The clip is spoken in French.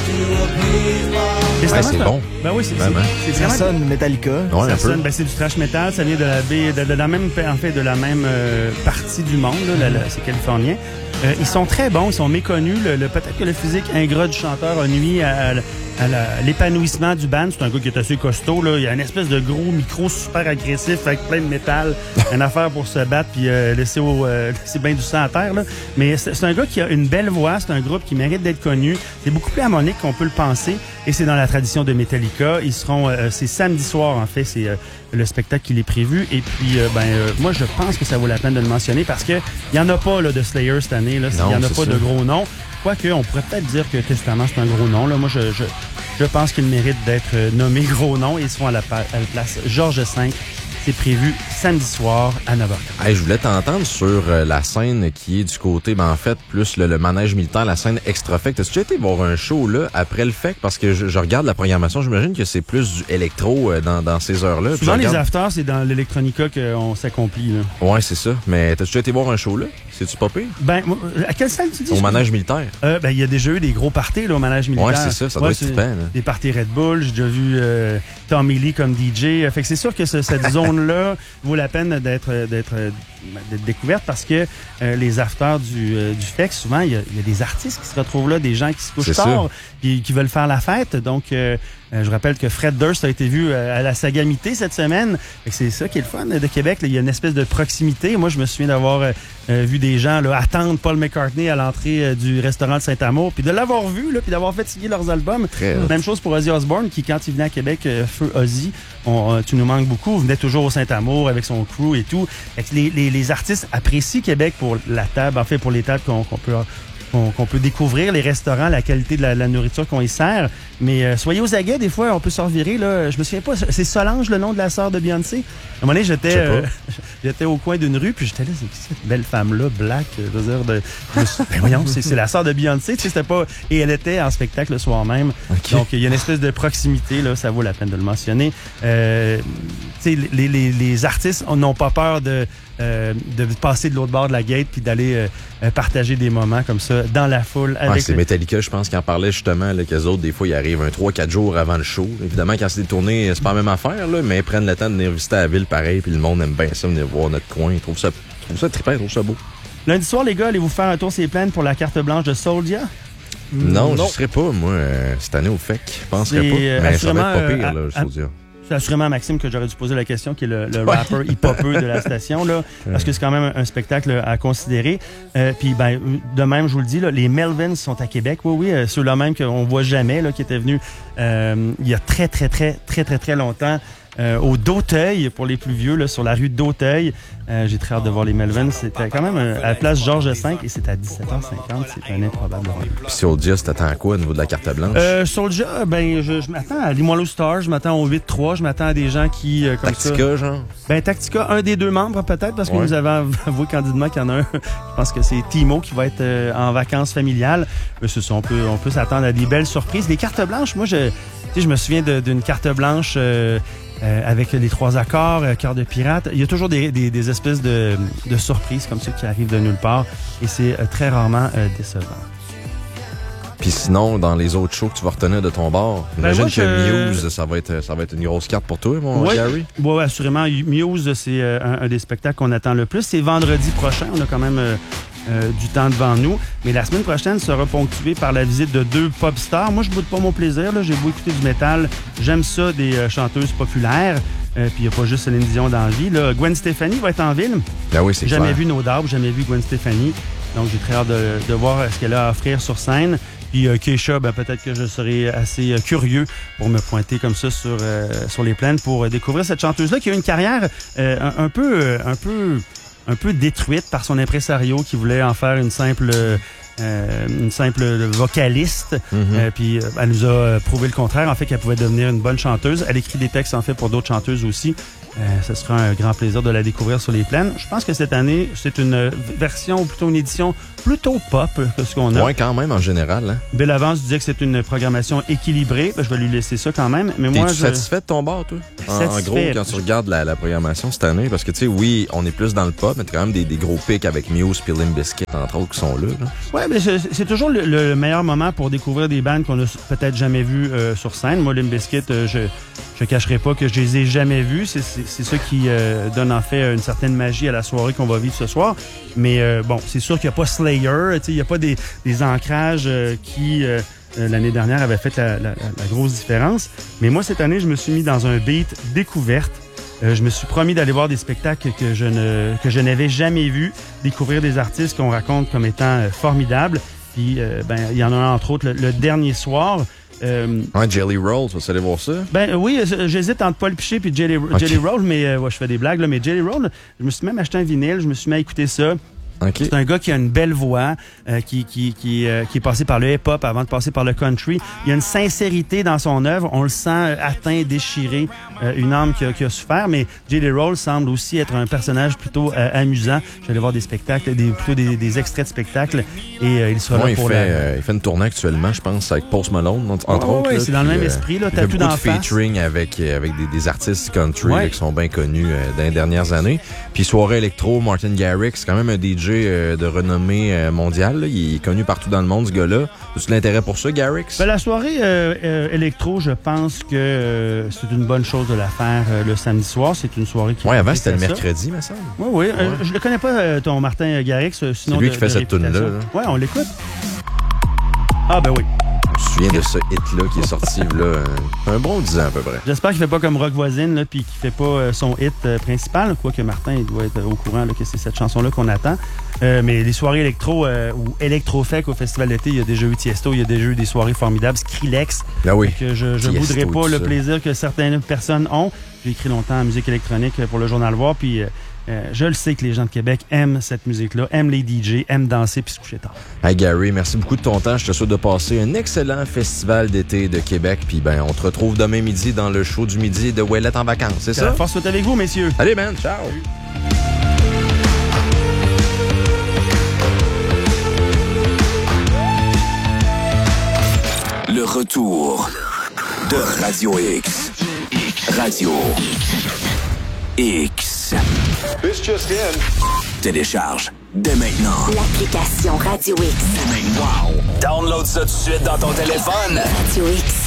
C'est bon. Ben oui, Ça sonne Metallica. Ouais, ça sonne, c'est du thrash metal, ça vient de la même partie du monde, là, c'est californien. Ils sont très bons, ils sont méconnus. Peut-être que le physique ingrat du chanteur a nuit à l'épanouissement du band. C'est un gars qui est assez costaud, là. Il y a une espèce de gros micro super agressif avec plein de métal, une affaire pour se battre puis laisser bien du sang à terre, là. Mais c'est un gars qui a une belle voix, c'est un groupe qui mérite d'être connu. C'est beaucoup plus harmonique qu'on peut le penser et c'est dans la tradition de Metallica. Ils seront, c'est samedi soir en fait, c'est le spectacle qui est prévu. Et puis, moi, je pense que ça vaut la peine de le mentionner parce que il y en a pas là de Slayer cette année. Là, il y en a pas de gros noms. Quoique, on pourrait peut-être dire que Testament, c'est un gros nom. Là. Moi, je pense qu'il mérite d'être nommé gros nom. Ils seront à la place Georges V. C'est prévu samedi soir à 9h. Hey, je voulais t'entendre sur la scène qui est du côté, en fait, plus le manège militaire, la scène extra-fect. Est-ce que tu as été voir un show là après le FEC? Parce que je regarde la programmation, j'imagine que c'est plus du électro dans ces heures-là. Souvent, les afters, c'est dans l'électronica qu'on s'accomplit. Là. Ouais, c'est ça. Mais t'as-tu été voir un show là? C'est-tu pas pire? Ben, à quelle salle tu dis? Au manège militaire. Il y a déjà eu des gros parties là, au manège militaire. Ouais, c'est ça. Ça doit être super. Des parties Red Bull. J'ai déjà vu Tommy Lee comme DJ. Fait que c'est sûr que cette zone-là vaut la peine d'être découverte parce que les afters du FEC, souvent, il y a des artistes qui se retrouvent là, des gens qui se couchent tard et qui veulent faire la fête. Donc, je rappelle que Fred Durst a été vu à la Sagamité cette semaine. Fait que c'est ça qui est le fun de Québec. Là. Il y a une espèce de proximité. Moi, je me souviens d'avoir vu des gens là, attendre Paul McCartney à l'entrée du restaurant de Saint-Amour, puis de l'avoir vu, là, puis d'avoir fait signer leurs albums. Même chose pour Ozzy Osbourne, qui, quand il venait à Québec, Feu Ozzy, tu nous manques beaucoup, venait toujours au Saint-Amour avec son crew et tout. Fait que les artistes apprécient Québec pour la table, en fait, pour les tables qu'on peut découvrir, les restaurants, la qualité de la nourriture qu'on y sert. Mais soyez aux aguets, des fois, on peut s'en revirer. Là. Je me souviens pas, c'est Solange, le nom de la sœur de Beyoncé. À un moment donné, j'étais au coin d'une rue, puis j'étais là, c'est cette belle femme-là, black, ben voyons, c'est la sœur de Beyoncé, tu sais, c'était pas... Et elle était en spectacle le soir même. Okay. Donc, il y a une espèce de proximité, là, ça vaut la peine de le mentionner. Tu sais, les artistes n'ont pas peur de passer de l'autre bord de la gate puis d'aller partager des moments comme ça dans la foule. Avec c'est Metallica, je pense, qui en parlait justement, là, qu'eux autres, des fois, ils arrivent 3-4 jours avant le show. Évidemment, quand c'est des tournées, c'est pas la même affaire, là, mais ils prennent le temps de venir visiter la ville pareil, puis le monde aime bien ça, venir voir notre coin. Ils trouvent ça trippant, ils trouvent ça beau. Lundi soir, les gars, allez-vous faire un tour sur les plaines pour la carte blanche de Soulja? Non, je serais pas, moi, cette année au FEC. Je penserais pas. Mais ça va être pas pire, là, Soulja. C'est assurément à Maxime que j'aurais dû poser la question, qui est le rapper hip-hopeux de la station, là, parce que c'est quand même un spectacle à considérer. Puis, de même, je vous le dis, là, les Melvins sont à Québec. Oui, ceux-là même qu'on voit jamais, là, qui étaient venus il y a très longtemps. Au d'Auteuil, pour les plus vieux, là, sur la rue d'Auteuil. J'ai très hâte de voir les Melvins. C'était quand même à la place Georges V et c'est à 17h50. C'est un improbable. Puis Soulja, t'attends à quoi au niveau de la carte blanche? Soulja, je m'attends à Limoilou Star, je m'attends au 8-3, je m'attends à des gens qui... comme Tactica, genre? Tactica, un des deux membres peut-être, parce que nous avons avoué candidement qu'il y en a un. Je pense que c'est Timo qui va être en vacances familiales. C'est ça, on peut s'attendre à des belles surprises. Les cartes blanches, moi, je me souviens d'une carte blanche... avec les 3 accords, Cœur de pirate. Il y a toujours des espèces de surprises comme ça qui arrivent de nulle part et c'est très rarement décevant. Puis sinon, dans les autres shows que tu vas retenir de ton bord, j'imagine que Muse, ça va être une grosse carte pour toi, mon Gary? Oui, assurément. Muse, c'est un des spectacles qu'on attend le plus. C'est vendredi prochain. On a quand même du temps devant nous. Mais la semaine prochaine sera ponctuée par la visite de 2 pop stars. Moi, je boude pas mon plaisir. Là. J'ai beau écouter du métal. J'aime ça, des chanteuses populaires. Puis il n'y a pas juste Céline Dion dans la vie. Là. Gwen Stefani va être en ville. Ben oui, c'est clair. Jamais vu No Doubt, jamais vu Gwen Stefani. Donc, j'ai très hâte de voir ce qu'elle a à offrir sur scène. Puis Keisha, peut-être que je serai assez curieux pour me pointer comme ça sur les plaines pour découvrir cette chanteuse-là qui a une carrière un peu détruite par son impresario qui voulait en faire une simple vocaliste. Puis elle nous a prouvé le contraire, en fait, qu'elle pouvait devenir une bonne chanteuse. Elle écrit des textes, en fait, pour d'autres chanteuses aussi. Ce sera un grand plaisir de la découvrir sur les plaines. Je pense que cette année, c'est une version, ou plutôt une édition plutôt pop que ce qu'on a. Ouais, quand même, en général. Hein? Bill Evans disait que c'est une programmation équilibrée. Ben, je vais lui laisser ça quand même. Mais moi, T'es-tu satisfait de ton bar, toi? En gros, quand tu regardes la programmation cette année, parce que, tu sais, oui, on est plus dans le pop, mais t'as quand même des gros pics avec Muse et Limp Bizkit, entre autres, qui sont là. Ouais, mais c'est toujours le meilleur moment pour découvrir des bandes qu'on a peut-être jamais vues sur scène. Moi, Limp Bizkit, je cacherai pas que je les ai jamais vus. C'est ça qui donne en fait une certaine magie à la soirée qu'on va vivre ce soir. Mais bon, c'est sûr qu'il n'y a pas Slayer, il n'y a pas des ancrages qui, l'année dernière, avaient fait la grosse différence. Mais moi, cette année, je me suis mis dans un beat découverte. Je me suis promis d'aller voir des spectacles que je n'avais jamais vus, découvrir des artistes qu'on raconte comme étant formidables. Puis, il y en a entre autres le dernier soir. Jelly Roll, tu vas aller voir ça? Ben oui, j'hésite entre Paul Piché et Jelly Roll, mais je fais des blagues, là, mais Jelly Roll, je me suis même acheté un vinyle, je me suis mis à écouter ça. Okay. C'est un gars qui a une belle voix, qui est passé par le hip-hop avant de passer par le country. Il y a une sincérité dans son œuvre. On le sent atteint, déchiré, une âme qui a souffert. Mais Jelly Roll semble aussi être un personnage plutôt amusant. J'allais voir des spectacles, plutôt des extraits de spectacles. Et il sera là pour il fait une tournée actuellement, je pense, avec Post Malone, entre autres. Oui, c'est dans le même esprit. Là, il fait beaucoup de featuring avec des artistes country là, qui sont bien connus dans les dernières années. Puis soirée électro, Martin Garrix, c'est quand même un DJ de renommée mondiale. Là. Il est connu partout dans le monde, ce gars-là. As-tu l'intérêt pour ça, Garrix? Ben, la soirée électro, je pense que c'est une bonne chose de la faire le samedi soir. C'est une soirée qui... Oui, avant, c'était le mercredi, me semble. Oui. Je ne le connais pas, ton Martin Garrix. Sinon c'est lui qui fait cette tune-là. Oui, on l'écoute. Ah, ben oui. Je me souviens de ce hit-là qui est sorti là, un bon 10 ans à peu près. J'espère qu'il fait pas comme Rock Voisine là, puis qu'il fait pas son hit principal. Quoique Martin il doit être au courant là, que c'est cette chanson-là qu'on attend. Mais les soirées électro ou électro-fec au Festival d'été, il y a déjà eu Tiesto, il y a déjà eu des soirées formidables. Skrillex. Ah oui. Que je voudrais pas le plaisir que certaines personnes ont. J'ai écrit longtemps en musique électronique pour le Journal Voir, puis... je le sais que les gens de Québec aiment cette musique-là, aiment les DJ, aiment danser puis se coucher tard. Hey Gary, merci beaucoup de ton temps. Je te souhaite de passer un excellent festival d'été de Québec. Puis ben, on te retrouve demain midi dans le show du midi de Ouellette en vacances, c'est ça? La force soit avec vous, messieurs. Allez, man, ciao! Le retour de Radio X. Radio X. This just in. Télécharge dès maintenant l'application Radio X. Wow! Download ça tout de suite dans ton téléphone. Radio X.